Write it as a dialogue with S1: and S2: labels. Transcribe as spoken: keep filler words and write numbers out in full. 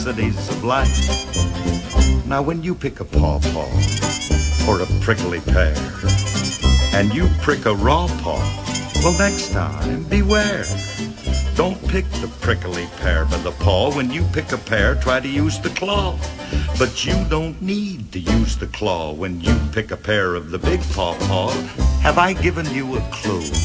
S1: complexities of life. Now when you pick a pawpaw or a prickly pear, and you prick a raw paw, well, next time, beware. Don't pick the prickly pear by the paw. When you pick a pear, try to use the claw. But you don't need to use the claw when you pick a pear of the big pawpaw. Have I given you a clue?